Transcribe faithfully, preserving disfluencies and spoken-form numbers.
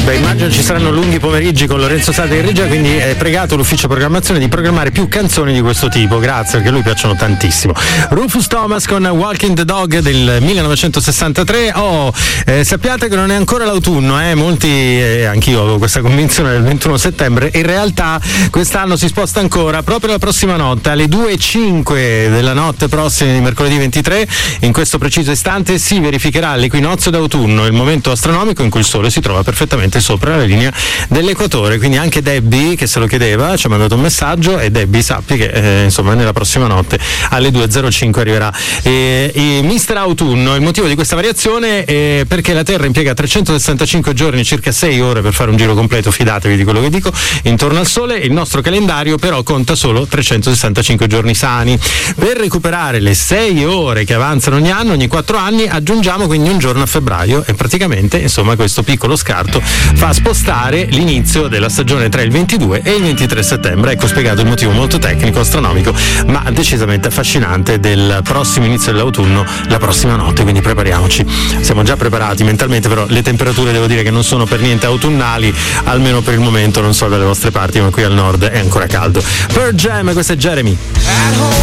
Beh, immagino ci saranno lunghi pomeriggi con Lorenzo Sade in regia, quindi è pregato l'ufficio programmazione di programmare più canzoni di questo tipo, grazie, perché a lui piacciono tantissimo. Rufus Thomas con Walking the Dog del millenovecentosessantatré. Oh, eh, sappiate che non è ancora l'autunno, eh? Molti, eh, anch'io avevo questa convinzione del ventuno settembre, in realtà quest'anno si sposta ancora, proprio la prossima notte, alle due e cinque della notte prossima di mercoledì ventitré, in questo preciso istante si verificherà l'equinozio d'autunno, il momento astronomico in cui il Sole si trova perfettamente sopra la linea dell'equatore. Quindi anche Debbie, che se lo chiedeva, ci ha mandato un messaggio, e Debbie sappi che eh, insomma nella prossima notte alle due e zero cinque arriverà eh, eh, Mister Autunno. Il motivo di questa variazione è perché la Terra impiega trecentosessantacinque giorni, circa sei ore per fare un giro completo, fidatevi di quello che dico, intorno al Sole. Il nostro calendario però conta solo trecentosessantacinque giorni sani. Per recuperare le sei ore che avanzano ogni anno, ogni quattro anni, aggiungiamo quindi un giorno a febbraio, e praticamente insomma questo piccolo scarto fa spostare l'inizio della stagione tra il ventidue e il ventitré settembre. Ecco spiegato il motivo molto tecnico, astronomico, ma decisamente affascinante del prossimo inizio dell'autunno, la prossima notte, quindi prepariamoci. Siamo già preparati mentalmente, però le temperature devo dire che non sono per niente autunnali, almeno per il momento, non so dalle vostre parti, ma qui al nord è ancora caldo. Pearl Jam, questo è Jeremy.